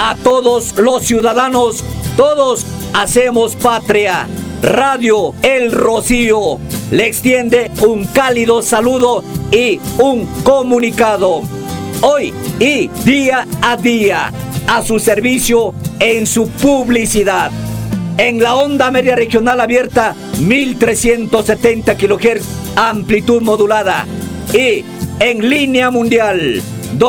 a todos los ciudadanos. Todos hacemos patria. Radio El Rocío le extiende un cálido saludo y un comunicado. Hoy y día a día, a su servicio en su publicidad. En la onda media regional abierta, 1370 kHz, amplitud modulada. Y en línea mundial,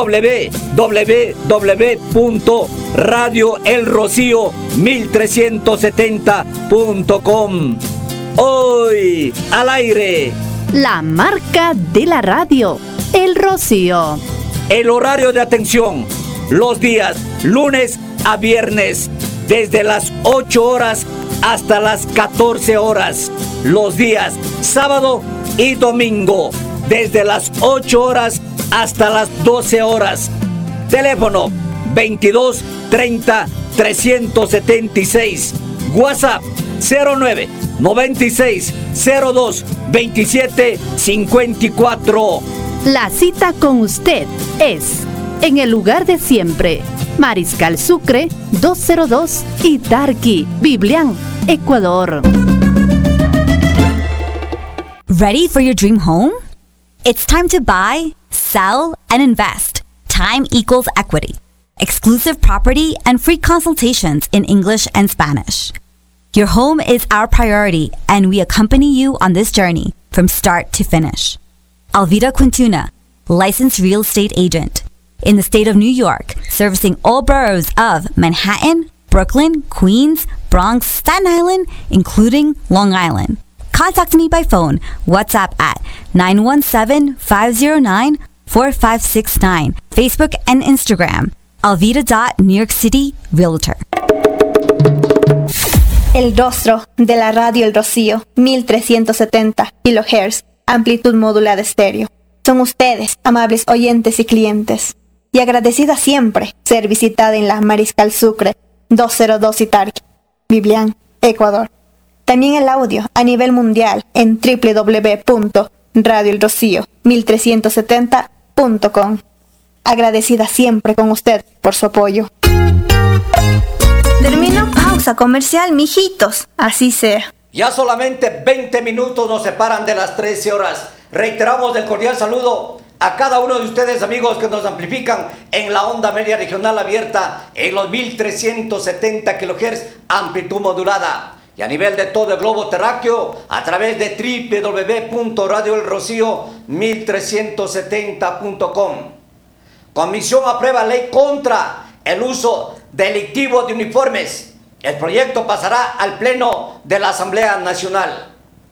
www.radioelrocío1370.com. Hoy al aire, la marca de la radio, El Rocío. El horario de atención, los días lunes a viernes, desde las 8 horas hasta las 14 horas. Los días sábado y domingo, desde las 8 horas hasta las 12 horas. Teléfono 22 30 376. WhatsApp 09 96 02 27 54. La cita con usted es en el lugar de siempre. Mariscal Sucre 202 Itarqui, Biblián, Ecuador. Ready for your dream home? It's time to buy, sell, and invest. Time equals equity. Exclusive property and free consultations in English and Spanish. Your home is our priority, and we accompany you on this journey from start to finish. Alvida Quintuna, licensed real estate agent. In the state of New York, servicing all boroughs of Manhattan, Brooklyn, Queens, Bronx, Staten Island, including Long Island. Contact me by phone, WhatsApp at 917-509-4569. Facebook and Instagram, alvida.newyorkcityrealtor. El rostro de la radio El Rocío, 1370 kHz, amplitud modulada estéreo. Son ustedes, amables oyentes y clientes. Y agradecida siempre ser visitada en la Mariscal Sucre 202 Itarqui, Biblián, Ecuador. También el audio a nivel mundial en www.radioelrocío1370.com. Agradecida siempre con usted por su apoyo. Termino pausa comercial, mijitos. Así sea. Ya solamente 20 minutos nos separan de las 13 horas. Reiteramos el cordial saludo a cada uno de ustedes, amigos, que nos amplifican en la onda media regional abierta en los 1370 kHz, amplitud modulada. Y a nivel de todo el globo terráqueo, a través de www.radioelrocío1370.com. Comisión aprueba ley contra el uso delictivo de uniformes. El proyecto pasará al Pleno de la Asamblea Nacional.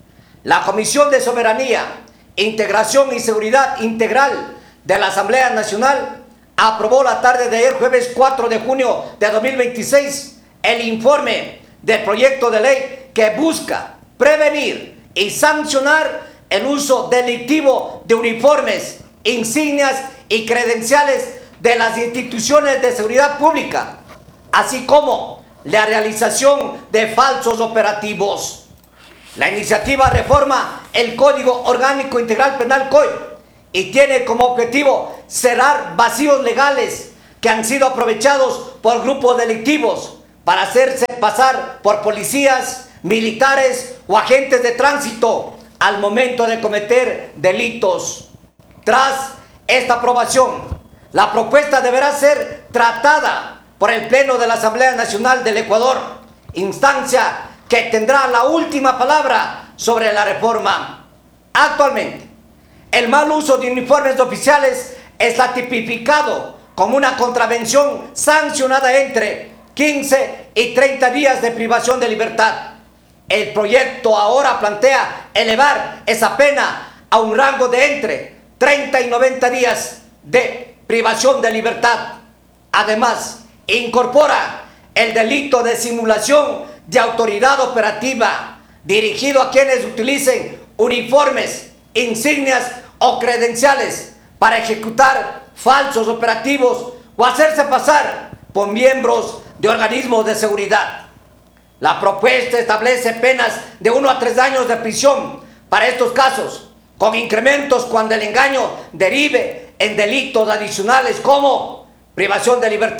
La Comisión de Soberanía, Integración y Seguridad Integral de la Asamblea Nacional aprobó la tarde de ayer, jueves 4 de junio de 2026, el informe del proyecto de ley que busca prevenir y sancionar el uso delictivo de uniformes, insignias y credenciales de las instituciones de seguridad pública, así como la realización de falsos operativos. La iniciativa reforma el Código Orgánico Integral Penal COI y tiene como objetivo cerrar vacíos legales que han sido aprovechados por grupos delictivos para hacerse pasar por policías, militares o agentes de tránsito al momento de cometer delitos. Tras esta aprobación, la propuesta deberá ser tratada por el Pleno de la Asamblea Nacional del Ecuador, instancia que tendrá la última palabra sobre la reforma. Actualmente, el mal uso de uniformes oficiales está tipificado como una contravención sancionada entre 15 y 30 días de privación de libertad. El proyecto ahora plantea elevar esa pena a un rango de entre 30 y 90 días de privación de libertad. Además, incorpora el delito de simulación de autoridad operativa dirigido a quienes utilicen uniformes, insignias o credenciales para ejecutar falsos operativos o hacerse pasar por miembros de organismos de seguridad. La propuesta establece penas de 1 a 3 años de prisión para estos casos, con incrementos cuando el engaño derive en delitos adicionales como privación de libertad,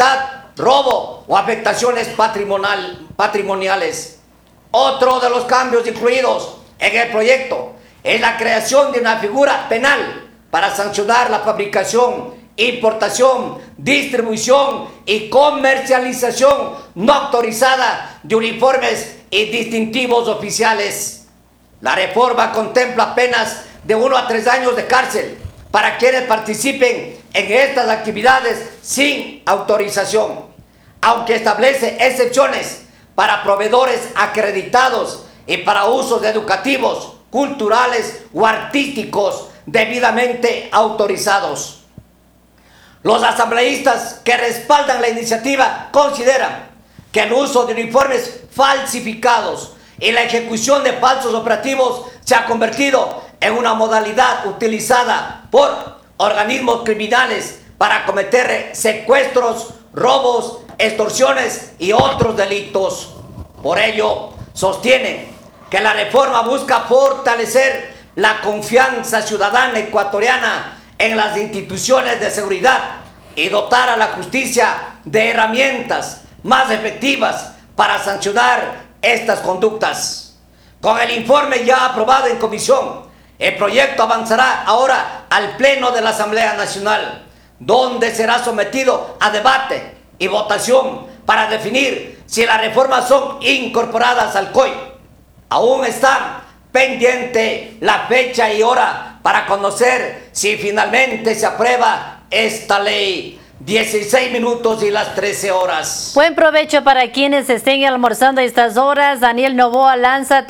robo o afectaciones patrimoniales. Otro de los cambios incluidos en el proyecto es la creación de una figura penal para sancionar la fabricación, importación, distribución y comercialización no autorizada de uniformes y distintivos oficiales. La reforma contempla penas de 1 a 3 años de cárcel para quienes participen en estas actividades sin autorización, aunque establece excepciones para proveedores acreditados y para usos educativos, culturales o artísticos debidamente autorizados. Los asambleístas que respaldan la iniciativa consideran que el uso de uniformes falsificados y la ejecución de falsos operativos se ha convertido en una modalidad utilizada por organismos criminales para cometer secuestros, robos, extorsiones y otros delitos. Por ello, sostienen que la reforma busca fortalecer la confianza ciudadana ecuatoriana en las instituciones de seguridad y dotar a la justicia de herramientas más efectivas para sancionar estas conductas. Con el informe ya aprobado en comisión, el proyecto avanzará ahora al Pleno de la Asamblea Nacional, donde será sometido a debate y votación para definir si las reformas son incorporadas al COI. Aún está pendiente la fecha y hora para conocer si finalmente se aprueba esta ley. 16 minutos y las 13 horas. Buen provecho para quienes estén almorzando a estas horas. Daniel Noboa lanza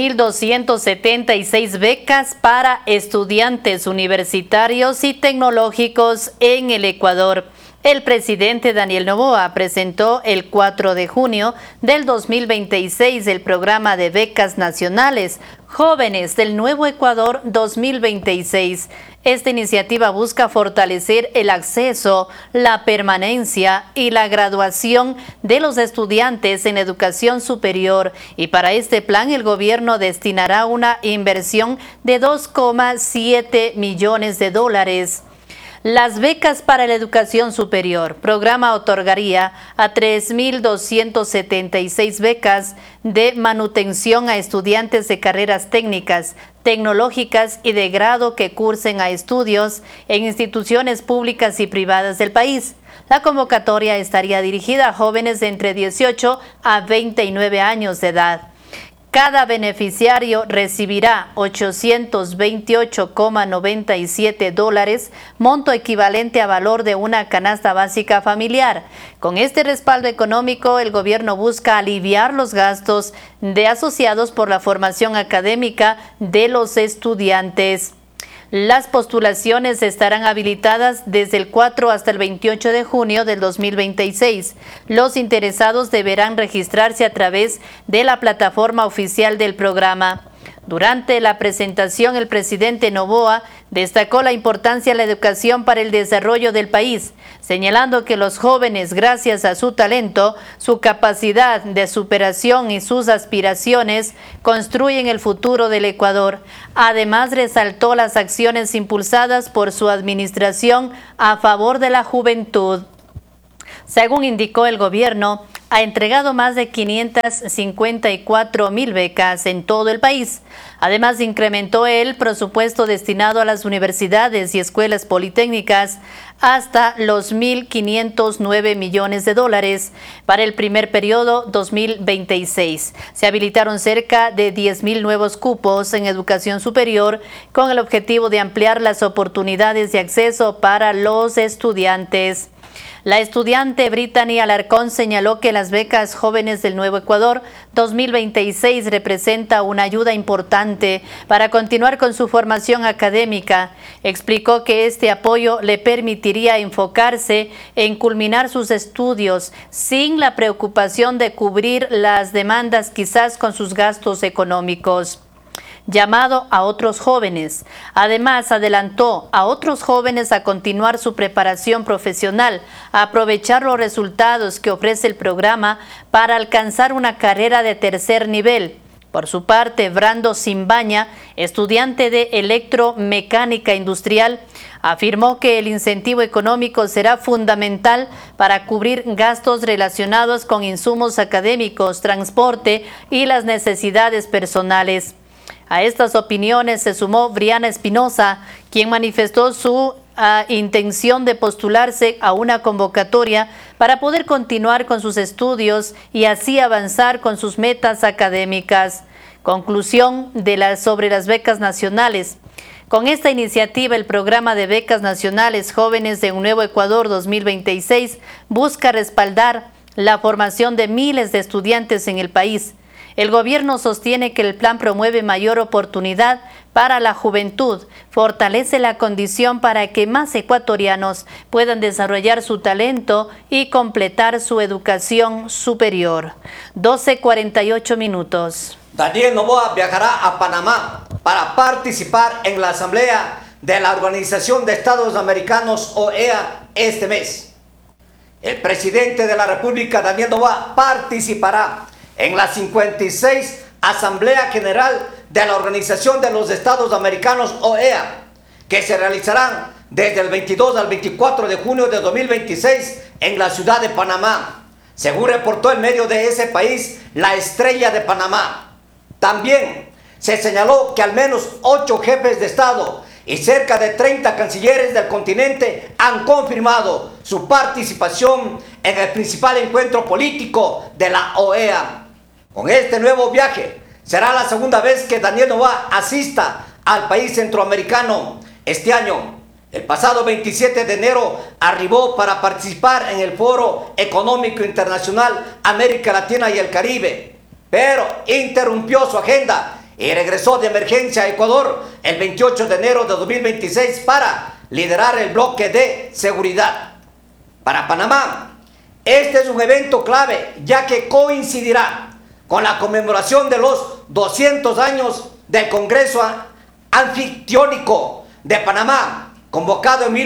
3.276 becas para estudiantes universitarios y tecnológicos en el Ecuador. El presidente Daniel Noboa presentó el 4 de junio del 2026 el programa de becas nacionales Jóvenes del Nuevo Ecuador 2026. Esta iniciativa busca fortalecer el acceso, la permanencia y la graduación de los estudiantes en educación superior, y para este plan el gobierno destinará una inversión de 2,7 millones de dólares. Las becas para la educación superior. Programa otorgaría a 3.276 becas de manutención a estudiantes de carreras técnicas, tecnológicas y de grado que cursen a estudios en instituciones públicas y privadas del país. La convocatoria estaría dirigida a jóvenes de entre 18 a 29 años de edad. Cada beneficiario recibirá 828,97 dólares, monto equivalente a valor de una canasta básica familiar. Con este respaldo económico, el gobierno busca aliviar los gastos asociados por la formación académica de los estudiantes. Las postulaciones estarán habilitadas desde el 4 hasta el 28 de junio del 2026. Los interesados deberán registrarse a través de la plataforma oficial del programa. Durante la presentación, el presidente Noboa destacó la importancia de la educación para el desarrollo del país, señalando que los jóvenes, gracias a su talento, su capacidad de superación y sus aspiraciones, construyen el futuro del Ecuador. Además, resaltó las acciones impulsadas por su administración a favor de la juventud. Según indicó el gobierno, ha entregado más de 554,000 becas en todo el país. Además, incrementó el presupuesto destinado a las universidades y escuelas politécnicas hasta los 1.509 millones de dólares para el primer periodo 2026. Se habilitaron cerca de 10.000 nuevos cupos en educación superior con el objetivo de ampliar las oportunidades de acceso para los estudiantes. La estudiante Brittany Alarcón señaló que las becas Jóvenes del Nuevo Ecuador 2026 representa una ayuda importante para continuar con su formación académica. Explicó que este apoyo le permitiría enfocarse en culminar sus estudios sin la preocupación de cubrir las demandas quizás con sus gastos económicos. Llamado a otros jóvenes. Además, adelantó a otros jóvenes a continuar su preparación profesional, a aprovechar los resultados que ofrece el programa para alcanzar una carrera de tercer nivel. Por su parte, Brando Simbaña, estudiante de electromecánica industrial, afirmó que el incentivo económico será fundamental para cubrir gastos relacionados con insumos académicos, transporte y las necesidades personales. A estas opiniones se sumó Briana Espinosa, quien manifestó su intención de postularse a una convocatoria para poder continuar con sus estudios y así avanzar con sus metas académicas. Conclusión sobre las becas nacionales. Con esta iniciativa, el programa de becas nacionales Jóvenes de un Nuevo Ecuador 2026 busca respaldar la formación de miles de estudiantes en el país. El gobierno sostiene que el plan promueve mayor oportunidad para la juventud, fortalece la condición para que más ecuatorianos puedan desarrollar su talento y completar su educación superior. 12:48 minutos. Daniel Noboa viajará a Panamá para participar en la Asamblea de la Organización de Estados Americanos, OEA, este mes. El presidente de la República, Daniel Noboa, participará en la 56 Asamblea General de la Organización de los Estados Americanos, OEA, que se realizarán desde el 22 al 24 de junio de 2026 en la ciudad de Panamá, según reportó en medio de ese país La Estrella de Panamá. También se señaló que al menos 8 jefes de Estado y cerca de 30 cancilleres del continente han confirmado su participación en el principal encuentro político de la OEA. Con este nuevo viaje, será la segunda vez que Daniel Noboa asista al país centroamericano. Este año, el pasado 27 de enero, arribó para participar en el Foro Económico Internacional América Latina y el Caribe, pero interrumpió su agenda y regresó de emergencia a Ecuador el 28 de enero de 2026 para liderar el bloque de seguridad. Para Panamá, este es un evento clave, ya que coincidirá con la conmemoración de los 200 años del Congreso Anfictiónico de Panamá, convocado en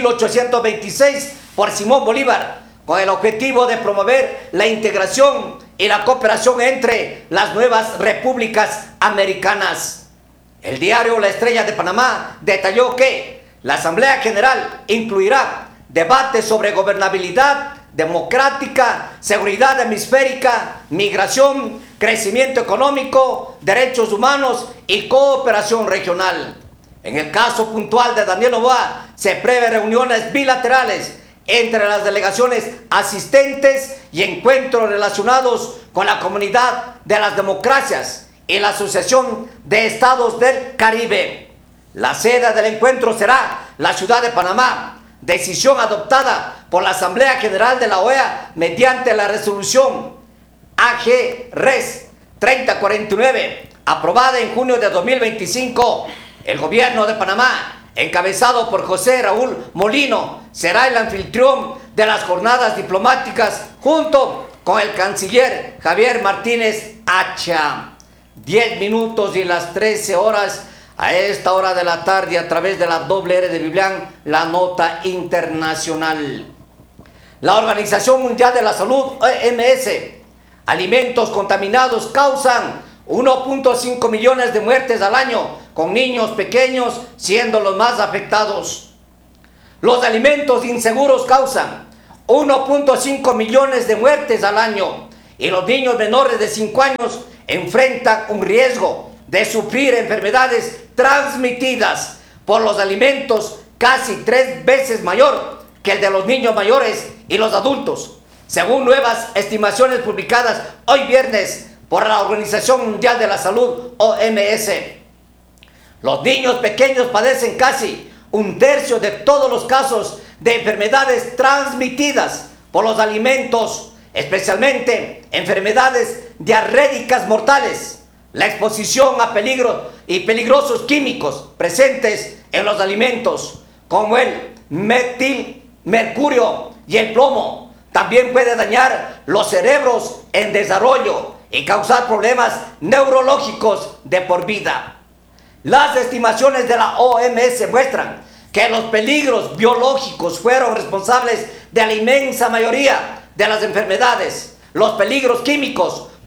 1826 por Simón Bolívar, con el objetivo de promover la integración y la cooperación entre las nuevas repúblicas americanas. El diario La Estrella de Panamá detalló que la Asamblea General incluirá debates sobre gobernabilidad democrática, seguridad hemisférica, migración, crecimiento económico, derechos humanos y cooperación regional. En el caso puntual de Daniel Noboa, se prevé reuniones bilaterales entre las delegaciones asistentes y encuentros relacionados con la Comunidad de las Democracias y la Asociación de Estados del Caribe. La sede del encuentro será la ciudad de Panamá, decisión adoptada por la Asamblea General de la OEA mediante la resolución AG-RES 3049, aprobada en junio de 2025. El gobierno de Panamá, encabezado por José Raúl Molino, será el anfitrión de las jornadas diplomáticas junto con el canciller Javier Martínez Hacha. 10 minutos y las 13 horas a esta hora de la tarde a través de la doble R de Biblián, la nota internacional. La Organización Mundial de la Salud, OMS, alimentos contaminados causan 1.5 millones de muertes al año, con niños pequeños siendo los más afectados. Los alimentos inseguros causan 1.5 millones de muertes al año y los niños menores de 5 años enfrentan un riesgo de sufrir enfermedades transmitidas por los alimentos casi 3 veces mayor que el de los niños mayores y los adultos, según nuevas estimaciones publicadas hoy viernes por la Organización Mundial de la Salud, OMS. Los niños pequeños padecen casi 1/3 de todos los casos de enfermedades transmitidas por los alimentos, especialmente enfermedades diarréicas mortales. La exposición a peligros y peligrosos químicos presentes en los alimentos, como el metilmercurio y el plomo, también puede dañar los cerebros en desarrollo y causar problemas neurológicos de por vida. Las estimaciones de la OMS muestran que los peligros biológicos fueron responsables de la inmensa mayoría de las enfermedades. Los peligros químicos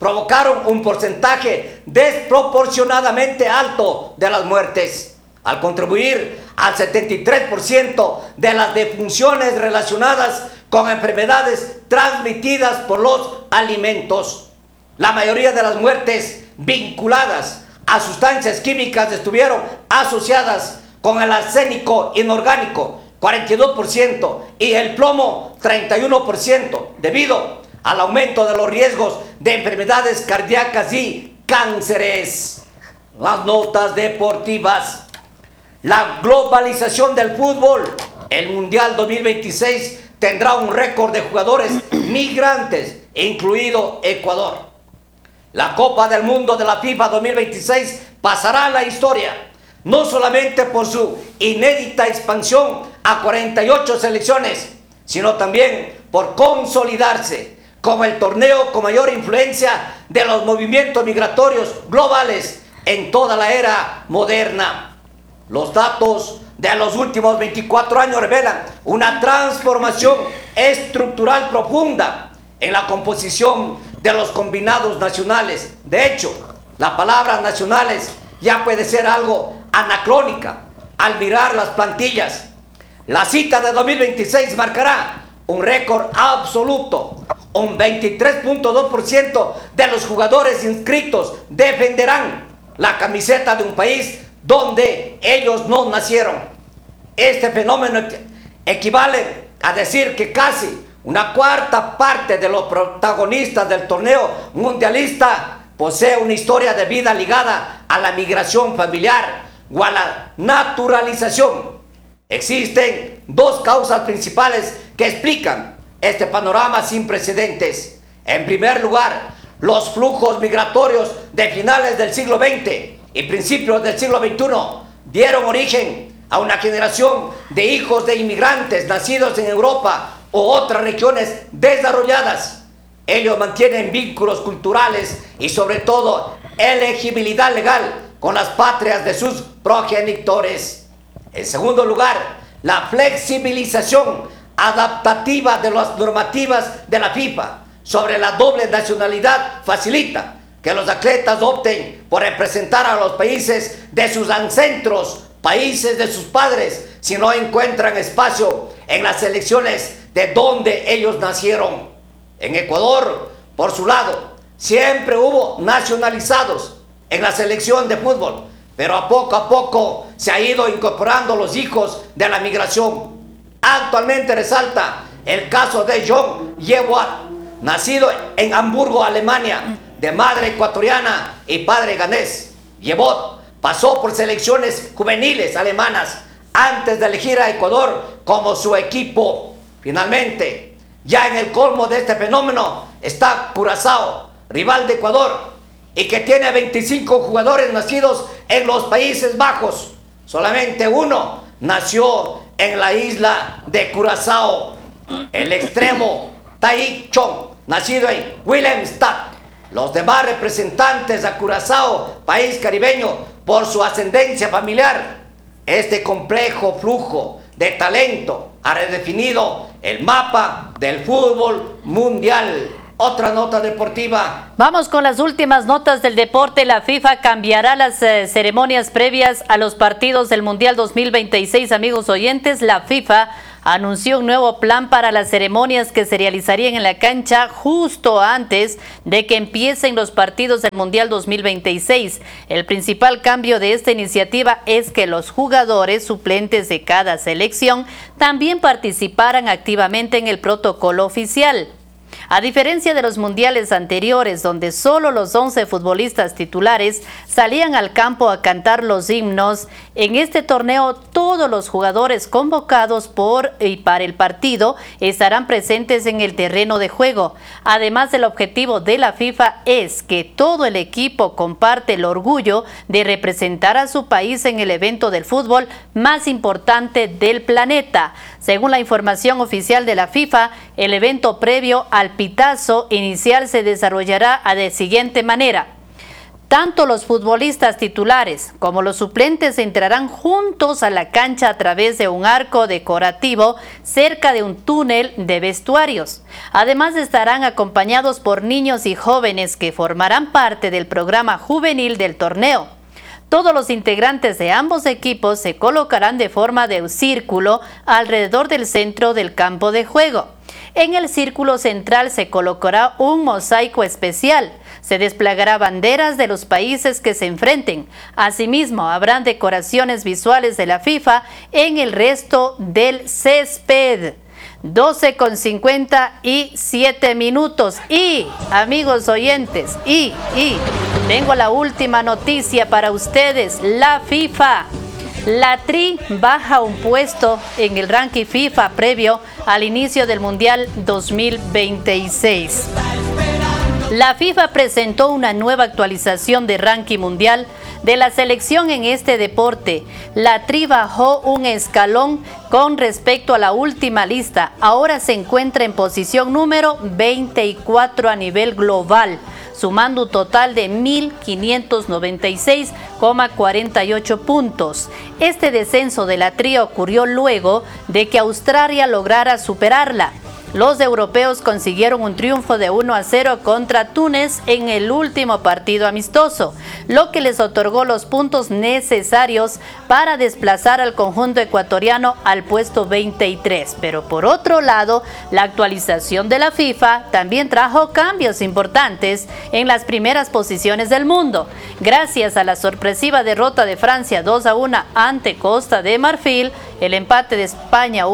provocaron un porcentaje desproporcionadamente alto de las muertes, al contribuir al 73% de las defunciones relacionadas con enfermedades transmitidas por los alimentos. La mayoría de las muertes vinculadas a sustancias químicas estuvieron asociadas con el arsénico inorgánico, 42%, y el plomo, 31%, debido al aumento de los riesgos de enfermedades cardíacas y cánceres. Las notas deportivas. La globalización del fútbol. El Mundial 2026 tendrá un récord de jugadores migrantes, incluido Ecuador. La Copa del Mundo de la FIFA 2026 pasará a la historia, no solamente por su inédita expansión a 48 selecciones, sino también por consolidarse como el torneo con mayor influencia de los movimientos migratorios globales en toda la era moderna. Los datos de los últimos 24 años revelan una transformación estructural profunda en la composición de los combinados nacionales. De hecho, la palabra nacionales ya puede ser algo anacrónica al mirar las plantillas. La cita de 2026 marcará un récord absoluto. Un 23.2% de los jugadores inscritos defenderán la camiseta de un país donde ellos no nacieron. Este fenómeno equivale a decir que casi una cuarta parte de los protagonistas del torneo mundialista posee una historia de vida ligada a la migración familiar o a la naturalización. Existen dos causas principales que explican este panorama sin precedentes. En primer lugar, los flujos migratorios de finales del siglo XX y principios del siglo XXI dieron origen a una generación de hijos de inmigrantes nacidos en Europa u otras regiones desarrolladas. Ellos mantienen vínculos culturales y sobre todo elegibilidad legal con las patrias de sus progenitores. En segundo lugar, la flexibilización adaptativa de las normativas de la FIFA sobre la doble nacionalidad facilita que los atletas opten por representar a los países de sus ancestros, países de sus padres, si no encuentran espacio en las selecciones de donde ellos nacieron. En Ecuador, por su lado, siempre hubo nacionalizados en la selección de fútbol, pero a poco se ha ido incorporando los hijos de la migración. Actualmente resalta el caso de John Yewat, nacido en Hamburgo, Alemania, de madre ecuatoriana y padre ganés. Yewat pasó por selecciones juveniles alemanas antes de elegir a Ecuador como su equipo. Finalmente, ya en el colmo de este fenómeno está Curazao, rival de Ecuador, y que tiene 25 jugadores nacidos en los Países Bajos. Solamente uno nació en la isla de Curazao, el extremo Tai Chong, nacido en Willemstad. Los demás representantes a Curazao, país caribeño, por su ascendencia familiar. Este complejo flujo de talento ha redefinido el mapa del fútbol mundial. Otra nota deportiva. Vamos con las últimas notas del deporte. La FIFA cambiará las ceremonias previas a los partidos del Mundial 2026. Amigos oyentes, la FIFA anunció un nuevo plan para las ceremonias que se realizarían en la cancha justo antes de que empiecen los partidos del Mundial 2026. El principal cambio de esta iniciativa es que los jugadores suplentes de cada selección también participaran activamente en el protocolo oficial. A diferencia de los mundiales anteriores, donde solo los 11 futbolistas titulares salían al campo a cantar los himnos, en este torneo todos los jugadores convocados por y para el partido estarán presentes en el terreno de juego. Además, el objetivo de la FIFA es que todo el equipo comparte el orgullo de representar a su país en el evento del fútbol más importante del planeta. Según la información oficial de la FIFA, el evento previo al pitazo inicial se desarrollará de la siguiente manera. Tanto los futbolistas titulares como los suplentes entrarán juntos a la cancha a través de un arco decorativo cerca de un túnel de vestuarios. Además, estarán acompañados por niños y jóvenes que formarán parte del programa juvenil del torneo. Todos los integrantes de ambos equipos se colocarán de forma de un círculo alrededor del centro del campo de juego. En el círculo central se colocará un mosaico especial. Se desplegará banderas de los países que se enfrenten. Asimismo, habrán decoraciones visuales de la FIFA en el resto del césped. 12:57 y amigos oyentes, tengo la última noticia para ustedes. La FIFA, la Tri baja un puesto en el ranking FIFA previo al inicio del Mundial 2026. La FIFA presentó una nueva actualización de ranking mundial de la selección en este deporte. La Tri bajó un escalón con respecto a la última lista. Ahora se encuentra en posición número 24 a nivel global, sumando un total de 1.596,48 puntos. Este descenso de la Tri ocurrió luego de que Australia lograra superarla. Los europeos consiguieron un triunfo de 1-0 contra Túnez en el último partido amistoso, lo que les otorgó los puntos necesarios para desplazar al conjunto ecuatoriano al puesto 23. Pero por otro lado, la actualización de la FIFA también trajo cambios importantes en las primeras posiciones del mundo. Gracias a la sorpresiva derrota de Francia 2-1 ante Costa de Marfil, el empate de España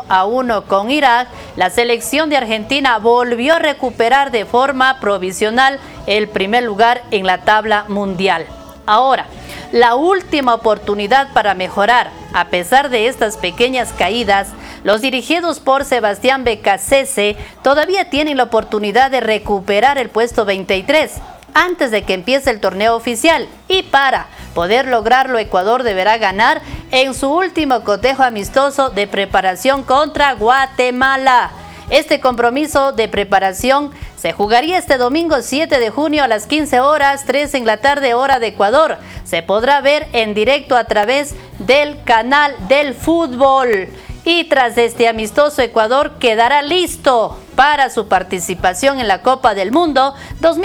1-1 con Irak, la selección de Argentina volvió a recuperar de forma provisional el primer lugar en la tabla mundial. Ahora, la última oportunidad para mejorar. A pesar de estas pequeñas caídas, los dirigidos por Sebastián Beccacece todavía tienen la oportunidad de recuperar el puesto 23 antes de que empiece el torneo oficial, y para poder lograrlo, Ecuador deberá ganar en su último cotejo amistoso de preparación contra Guatemala. Este compromiso de preparación se jugaría este domingo 7 de junio a las 15 horas, 3 en la tarde, hora de Ecuador. Se podrá ver en directo a través del canal del fútbol. Y tras este amistoso, Ecuador quedará listo para su participación en la Copa del Mundo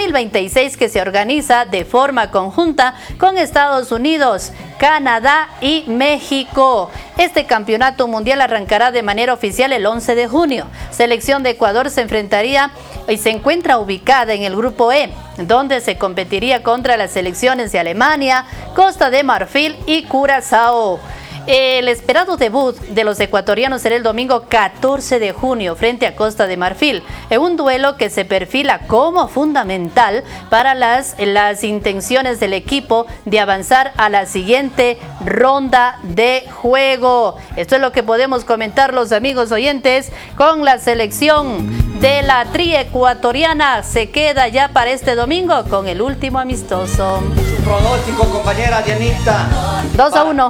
2026, que se organiza de forma conjunta con Estados Unidos, Canadá y México. Este campeonato mundial arrancará de manera oficial el 11 de junio. Selección de Ecuador se enfrentaría y se encuentra ubicada en el grupo E, donde se competiría contra las selecciones de Alemania, Costa de Marfil y Curazao. El esperado debut de los ecuatorianos será el domingo 14 de junio frente a Costa de Marfil, en un duelo que se perfila como fundamental para las intenciones del equipo de avanzar a la siguiente ronda de juego. Esto es lo que podemos comentar, los amigos oyentes, con la selección de la Tri ecuatoriana. Se queda ya para este domingo con el último amistoso. Su pronóstico, compañera Dianita. 2-1.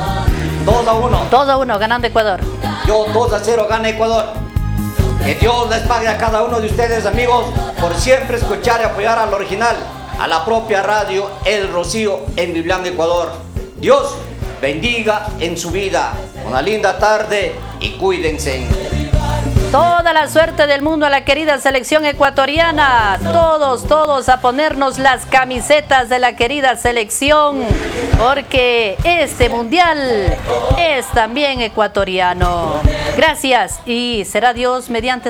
2-1. 2-1, ganando Ecuador. Yo 2-0 gana Ecuador. Que Dios les pague a cada uno de ustedes, amigos, por siempre escuchar y apoyar al original, a la propia radio El Rocío en Biblián, Ecuador. Dios bendiga en su vida. Una linda tarde y cuídense. Toda la suerte del mundo a la querida selección ecuatoriana. Todos a ponernos las camisetas de la querida selección, porque este mundial es también ecuatoriano. Gracias y será Dios mediante